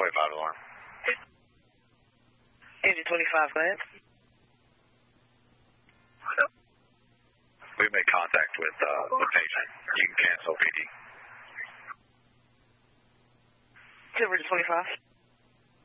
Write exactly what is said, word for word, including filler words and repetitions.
twenty-five alarm. Agent twenty-five, go ahead. We made contact with uh, the patient. You can cancel P D. Silver twenty-five.